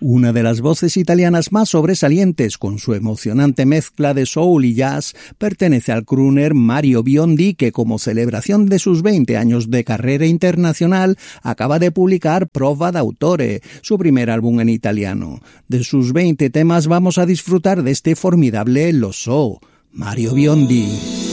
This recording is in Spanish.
Una de las voces italianas más sobresalientes, con su emocionante mezcla de soul y jazz, pertenece al crooner Mario Biondi, que como celebración de sus 20 años de carrera internacional acaba de publicar Prova d'autore, su primer álbum en italiano. De sus 20 temas vamos a disfrutar de este formidable Lo So, Mario Biondi.